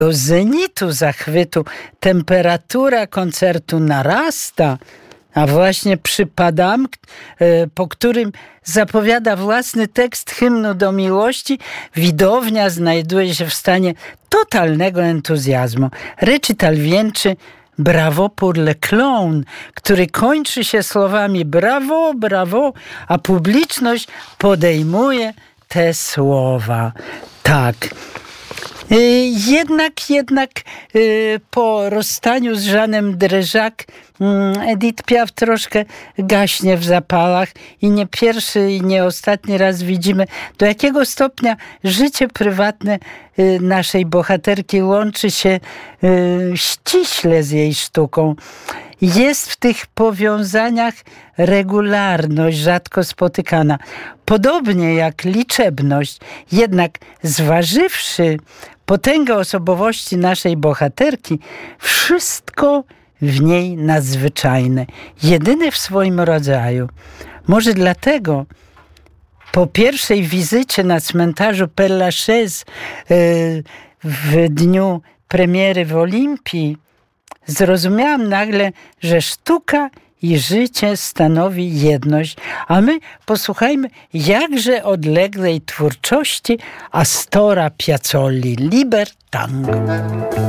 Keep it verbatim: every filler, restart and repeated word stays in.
Do zenitu zachwytu temperatura koncertu narasta, a właśnie przypadam, po którym zapowiada własny tekst hymnu do miłości, widownia znajduje się w stanie totalnego entuzjazmu. Recital wieńczy Bravo pour le clown, który kończy się słowami brawo, brawo, a publiczność podejmuje te słowa. Tak. Jednak, jednak po rozstaniu z Jeanem Dréjacz Edith Piaf troszkę gaśnie w zapałach i nie pierwszy i nie ostatni raz widzimy, do jakiego stopnia życie prywatne naszej bohaterki łączy się ściśle z jej sztuką. Jest w tych powiązaniach regularność rzadko spotykana. Podobnie jak liczebność, jednak zważywszy potęgę osobowości naszej bohaterki, wszystko w niej nadzwyczajne, jedyne w swoim rodzaju. Może dlatego po pierwszej wizycie na cmentarzu Père Lachaise w dniu premiery w Olimpii zrozumiałam nagle, że sztuka i życie stanowi jedność, a my posłuchajmy jakże odległej twórczości Astora Piazzolli, Liber Tango.